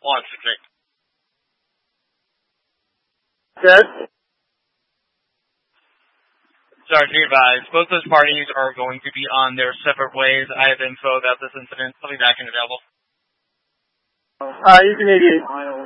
Launch succinct. Good. Sorry, be advised. Both those parties are going to be on their separate ways. I have info about this incident. I'll be back in available. He's an idiot.